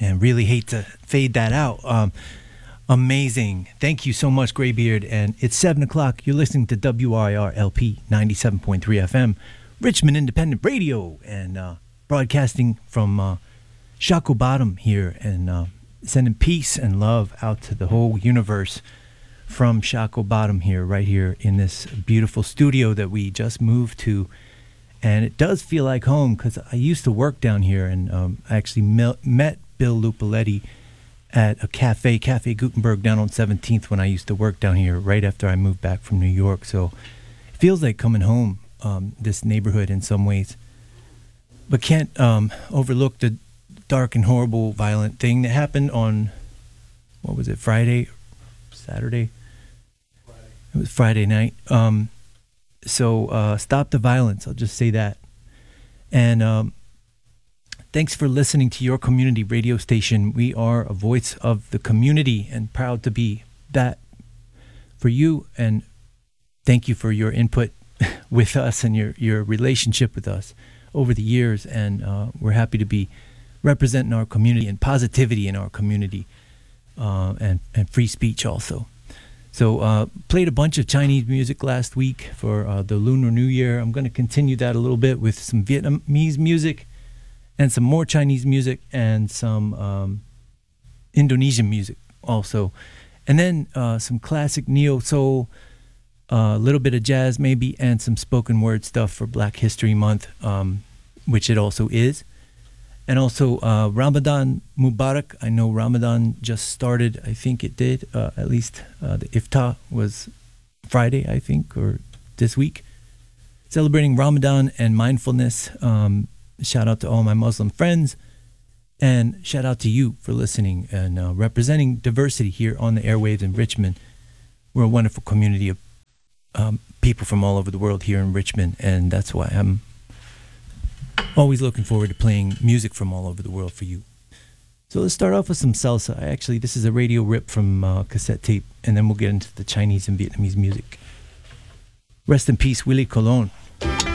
and really hate to fade that out. Amazing. Thank you so much, Graybeard. And it's 7 o'clock. You're listening to WIRLP 97.3 FM, Richmond Independent Radio, and broadcasting from Shockoe Bottom here, and sending peace and love out to the whole universe from Shockoe Bottom here, right here in this beautiful studio that we just moved to. And it does feel like home because I used to work down here, and I actually met Bill Lupoletti at a Cafe Gutenberg down on 17th when I used to work down here right after I moved back from New York. So it feels like coming home, this neighborhood in some ways. But can't overlook the dark and horrible, violent thing that happened on, what was it, Friday? Saturday? Friday. It was Friday night. So stop the violence, I'll just say that. And thanks for listening to your community radio station. We are a voice of the community and proud to be that for you. And thank you for your input with us and your relationship with us over the years. And we're happy to be representing our community and positivity in our community, and free speech also. So played a bunch of Chinese music last week for the Lunar New Year. I'm going to continue that a little bit with some Vietnamese music and some more Chinese music and some Indonesian music also. And then some classic neo-soul, a little bit of jazz maybe, and some spoken word stuff for Black History Month, which it also is. And also Ramadan Mubarak. I know Ramadan just started. I think it did. At least the Iftar was Friday, I think, or this week. Celebrating Ramadan and mindfulness. Shout out to all my Muslim friends. And shout out to you for listening and representing diversity here on the airwaves in Richmond. We're a wonderful community of people from all over the world here in Richmond. And that's why I'm always looking forward to playing music from all over the world for you. So let's start off with some salsa. This is a radio rip from cassette tape, and then we'll get into the Chinese and Vietnamese music. Rest in peace, Willie Colon.